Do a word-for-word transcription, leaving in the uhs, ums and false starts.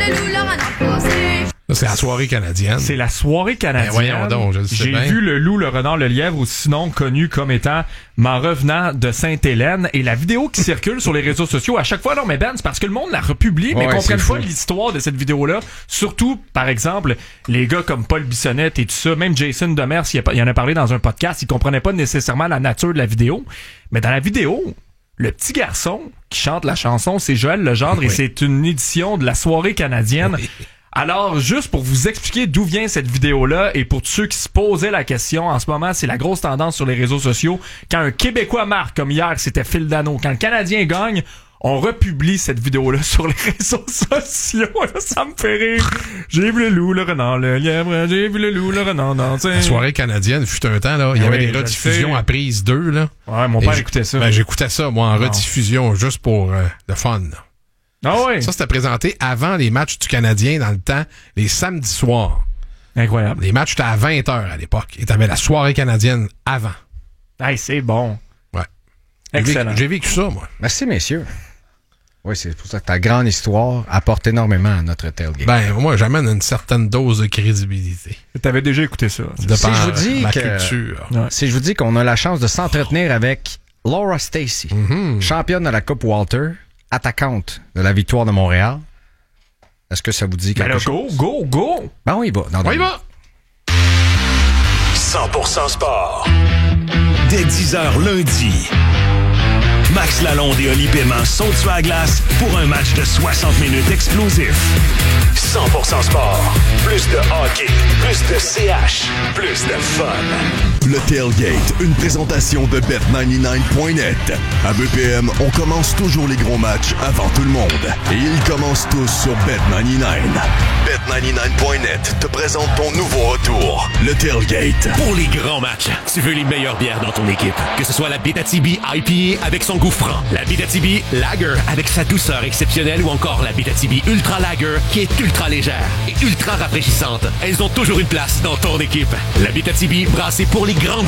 le loup, le renard passé. C'est la soirée canadienne. C'est la soirée canadienne. Ben voyons donc, je le sais J'ai bien. vu le loup, le renard, le lièvre, ou sinon connu comme étant M'en revenant de Sainte-Hélène. Et la vidéo qui circule sur les réseaux sociaux, à chaque fois, non mais Ben, c'est parce que le monde la republie, mais Ouais, comprennent c'est pas fou. l'histoire de cette vidéo-là. Surtout, par exemple, les gars comme Paul Bissonnette et tout ça, même Jason Demers, il, a, il en a parlé dans un podcast, il comprenait pas nécessairement la nature de la vidéo. Mais dans la vidéo, le petit garçon qui chante la chanson, c'est Joël Legendre, Oui. et c'est une édition de la soirée canadienne. Oui. Alors, juste pour vous expliquer d'où vient cette vidéo-là, et pour tous ceux qui se posaient la question, en ce moment, c'est la grosse tendance sur les réseaux sociaux. Quand un Québécois marque, comme hier, c'était Phil Dano, quand le Canadien gagne, on republie cette vidéo-là sur les réseaux sociaux. Là, ça me fait rire. J'ai vu le loup, le renard, le lièvre, j'ai vu le loup, le renard danser. La soirée canadienne fut un temps, là. Il y Oui, avait je des le rediffusions sais. à prise deux, là. Ouais, mon Et père j'- écoutait ça. Ben, j'écoutais ça, moi, en Non. rediffusion, juste pour euh, le fun, là. Ah ouais. Ça, c'était présenté avant les matchs du Canadien, dans le temps, les samedis soirs. Incroyable. Les matchs étaient à vingt heures à l'époque. Et t'avais la soirée canadienne avant. Hey, c'est bon. Ouais. J'ai Excellent. vécu- J'ai vécu ça, moi. Merci, messieurs. Oui, c'est pour ça que ta grande histoire apporte énormément à notre tailgate. Ben, moi, j'amène une certaine dose de crédibilité. T'avais déjà écouté ça. De Si par je vous dis la que- culture. Ouais. Si je vous dis qu'on a la chance de s'entretenir avec Laura Stacey, Mhm. championne de la Coupe Walter, attaquante de la victoire de Montréal. Est-ce que ça vous dit Ben quelque là, chose? go, go, go! Ben oui, bah. Non, non, On y va! cent pour cent sport. Dès dix heures lundi. Max Lalonde et Oli Paiement sautent sur la glace pour un match de soixante minutes explosif. cent pour cent sport. Plus de hockey, plus de C H, plus de fun. Le Tailgate, une présentation de bet quatre-vingt-dix-neuf point net. À B P M, on commence toujours les gros matchs avant tout le monde. Et ils commencent tous sur bet quatre-vingt-dix-neuf. bet quatre-vingt-dix-neuf point net te présente ton nouveau retour, le Tailgate. Pour les grands matchs, tu veux les meilleures bières dans ton équipe. Que ce soit la Abitibi I P A avec son goût franc, la Abitibi Lager avec sa douceur exceptionnelle ou encore la Abitibi Ultra Lager qui est ultra légère et ultra rafraîchissante. Elles ont toujours une place dans ton équipe. La Abitibi brassée pour les grandes